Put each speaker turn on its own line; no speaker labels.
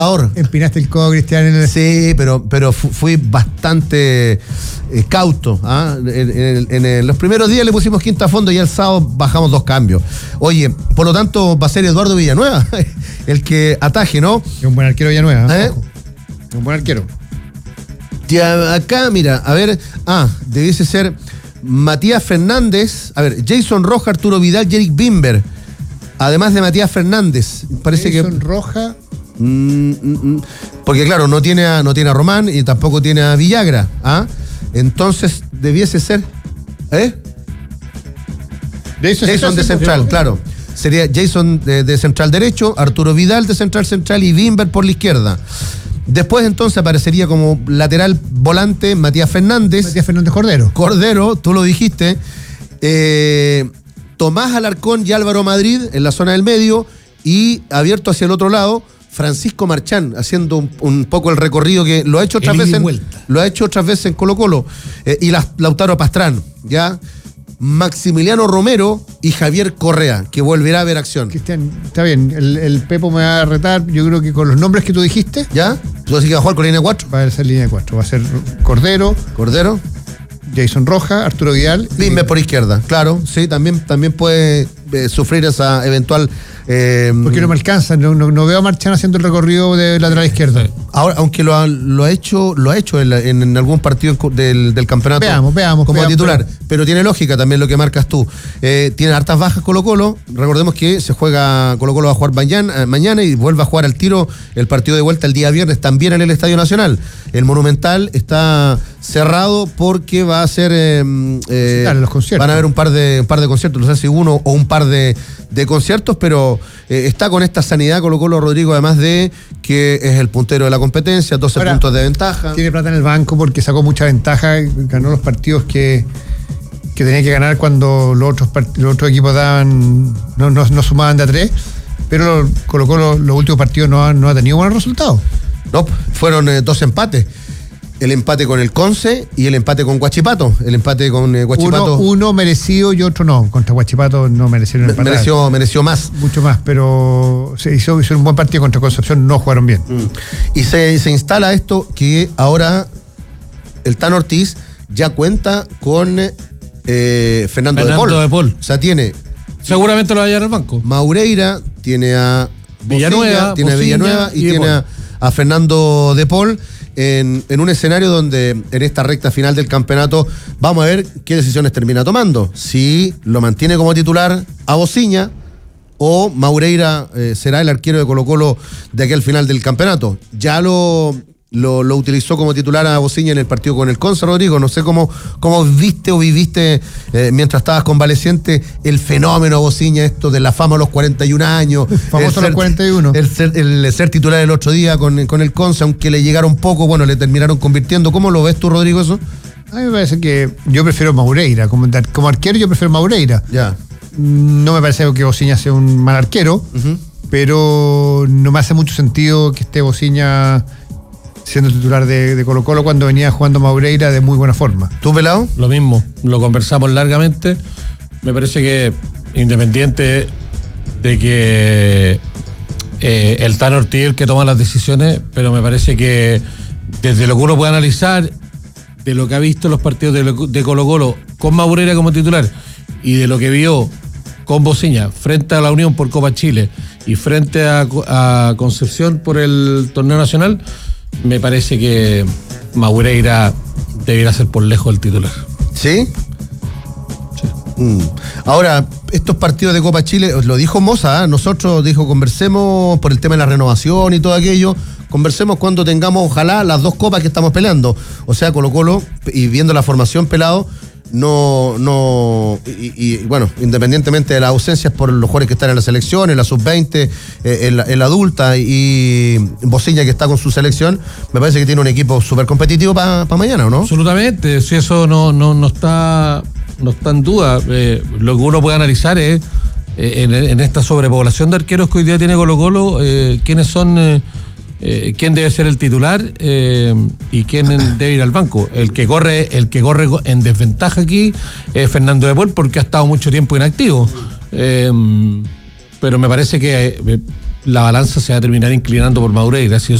Empinaste el codo, Cristian.
Sí, pero fui bastante cauto. En los primeros días le pusimos quinta a fondo y el sábado bajamos 2 cambios. Oye, por lo tanto va a ser Eduardo Villanueva el que ataje, ¿no?
Es un buen arquero Villanueva. Un buen arquero.
Acá, mira, a ver, debiese ser Matías Fernández, a ver, Jason Roja, Arturo Vidal, Jerick Bimber, además de Matías Fernández, parece
Jason Roja.
Porque claro, no tiene a Román y tampoco tiene a Villagra, entonces debiese ser, Jason de central, claro. Sería Jason de central derecho, Arturo Vidal de central y Bimber por la izquierda. Después entonces aparecería como lateral volante Matías Fernández Cordero, tú lo dijiste. Tomás Alarcón y Álvaro Madrid en la zona del medio, y abierto hacia el otro lado Francisco Marchán, haciendo un poco el recorrido que lo ha hecho otras veces en Colo-Colo, y Lautaro Pastrán, ¿ya? Maximiliano Romero y Javier Correa, que volverá a ver acción.
Cristian, está bien, el Pepo me va a retar, yo creo que con los nombres que tú dijiste.
¿Ya? ¿Tú decís que va a jugar con línea 4?
Va a ser línea 4, va a ser Cordero, Jason Roja, Arturo Vidal.
Bimber por izquierda, claro, sí, también puede sufrir esa eventual...
porque no me alcanza, no veo a Marchán haciendo el recorrido de lateral izquierdo.
Ahora, aunque lo ha hecho en algún partido del campeonato.
Veamos.
Como titular. Pero tiene lógica también lo que marcas tú. Tiene hartas bajas Colo-Colo. Recordemos que Colo-Colo va a jugar mañana y vuelve a jugar al tiro el partido de vuelta el día viernes también en el Estadio Nacional. El Monumental está cerrado porque va a ser
los conciertos.
Van a haber un par de conciertos, no sé si uno o un par de conciertos, pero está con esta sanidad Colo-Colo, Rodrigo, además de que es el puntero de la competencia, 12 puntos de ventaja.
Tiene plata en el banco porque sacó mucha ventaja, ganó los partidos que tenía que ganar cuando los otros equipos no sumaban de a 3, pero Colo-Colo los últimos partidos no ha tenido buenos resultados.
No, fueron 2 empates. El empate con el Conce y el empate con Huachipato. El empate con Huachipato.
Uno merecido y otro no. Contra Huachipato no merecieron empatar.
Mereció más.
Mucho más, pero se hizo un buen partido. Contra Concepción no jugaron bien.
Y se instala esto que ahora el Tano Ortiz ya cuenta con Fernando de Paul. O sea, tiene...
Seguramente lo va a llevar al banco.
Maureira, tiene a Villanueva, y tiene a Fernando de Paul. En un escenario donde en esta recta final del campeonato vamos a ver qué decisiones termina tomando. Si lo mantiene como titular a Bociña o Maureira será el arquero de Colo-Colo de aquel final del campeonato. Ya lo utilizó como titular a Bociña en el partido con el Conce, Rodrigo. No sé cómo viste o viviste mientras estabas convaleciente el fenómeno Bociña, esto de la fama a los 41 años.
Famoso a los 41.
El ser titular el otro día con el Conce, aunque le llegaron poco, le terminaron convirtiendo. ¿Cómo lo ves tú, Rodrigo, eso?
A mí me parece que yo prefiero Maureira. Como arquero yo prefiero Maureira.
Ya.
No me parece que Bociña sea un mal arquero, pero no me hace mucho sentido que esté Bociña siendo titular de Colo-Colo cuando venía jugando Maureira de muy buena forma.
¿Tú, Pelado?
Lo mismo, lo conversamos largamente. Me parece que, independiente de que el Tano Ortiz el que toma las decisiones, pero me parece que desde lo que uno puede analizar, de lo que ha visto en los partidos de Colo-Colo con Maureira como titular y de lo que vio con Bociña frente a la Unión por Copa Chile y frente a Concepción por el torneo nacional, me parece que Maureira debería ser por lejos el titular.
¿Sí? Ahora, estos partidos de Copa Chile, lo dijo Moza, nosotros conversemos por el tema de la renovación y todo aquello, conversemos cuando tengamos ojalá las 2 copas que estamos peleando. O sea, Colo-Colo, y viendo la formación, Pelado, bueno, independientemente de las ausencias por los jugadores que están en la selección, en la sub-20, en la adulta, y Bociña que está con su selección, me parece que tiene un equipo súper competitivo para mañana, ¿o no?
Absolutamente, si eso no está en duda. Lo que uno puede analizar es en esta sobrepoblación de arqueros que hoy día tiene Colo-Colo, quiénes son... quién debe ser el titular y quién debe ir al banco. El que corre en desventaja aquí es Fernando de Paul, porque ha estado mucho tiempo inactivo, pero me parece que la balanza se va a terminar inclinando por Madureira. Si